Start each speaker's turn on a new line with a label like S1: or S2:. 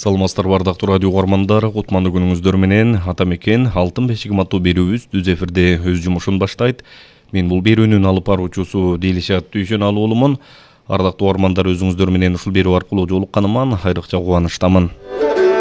S1: Саламатсыздар бардактуу радио угармандар, кутмандуу күнүңүздөр менен ата мекен алтын бешигим аттуу берүүбүз түз эфирде өз жумушун баштайт. Мен бул берүүнүн алып баруучусу Дилишат Дүйшеналуулумун. Ардактуу угармандар, өзүңүздөр менен ушул берүү аркылуу жолукканыма айрыкча кубанычтамын.